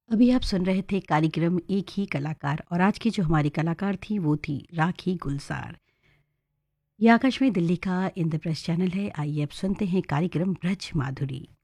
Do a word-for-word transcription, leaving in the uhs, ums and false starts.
अभी आप सुन रहे थे कार्यक्रम एक ही कलाकार और आज की जो हमारी कलाकार थी वो थी राखी गुलजार। ये आकाशवाणी दिल्ली का इंद्रप्रस्थ चैनल है। आइए अब सुनते हैं कार्यक्रम ब्रज माधुरी।